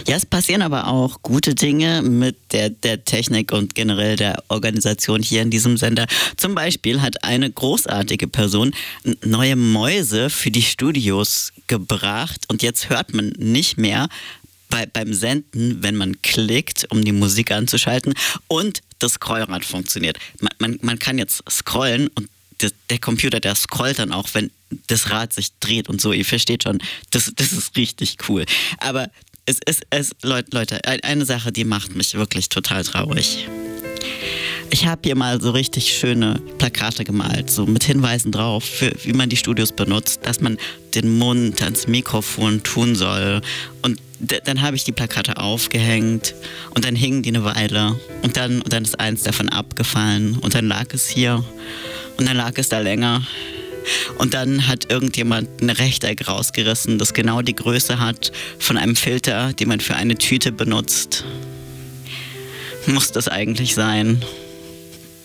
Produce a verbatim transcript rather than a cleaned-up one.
Ja, es passieren aber auch gute Dinge mit der, der Technik und generell der Organisation hier in diesem Sender. Zum Beispiel hat eine großartige Person neue Mäuse für die Studios gebracht und jetzt hört man nicht mehr bei, beim Senden, wenn man klickt, um die Musik anzuschalten, und das Scrollrad funktioniert. Man, man, man kann jetzt scrollen und der, der Computer, der scrollt dann auch, wenn das Rad sich dreht und so. Ihr versteht schon, das, das ist richtig cool. Aber es ist, es, Leute, Leute, eine Sache, die macht mich wirklich total traurig. Ich habe hier mal so richtig schöne Plakate gemalt, so mit Hinweisen drauf, für, wie man die Studios benutzt, dass man den Mund ans Mikrofon tun soll. Und d- dann habe ich die Plakate aufgehängt und dann hingen die eine Weile. Und dann, und dann ist eins davon abgefallen und dann lag es hier und dann lag es da länger. Und dann hat irgendjemand ein Rechteck rausgerissen, das genau die Größe hat von einem Filter, den man für eine Tüte benutzt. Muss das eigentlich sein?